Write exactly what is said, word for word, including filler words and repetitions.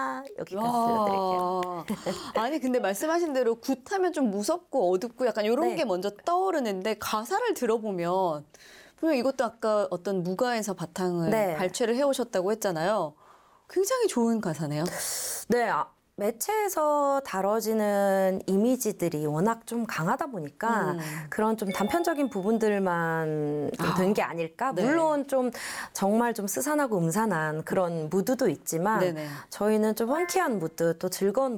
여기까지 들려드릴게요. 아니 근데 말씀하신 대로 굿하면 좀 무섭고 어둡고 약간 이런 네. 게 먼저 떠오르는데 가사를 들어보면 분명 이것도 아까 어떤 무가에서 바탕을 네. 발췌를 해오셨다고 했잖아요. 굉장히 좋은 가사네요. 네, 아, 매체에서 다뤄지는 이미지들이 워낙 좀 강하다 보니까 음. 그런 좀 단편적인 부분들만 좀 된 게 아닐까? 네. 물론 좀 정말 좀 스산하고 음산한 그런 무드도 있지만 네네. 저희는 좀 펑키한 무드 또 즐거운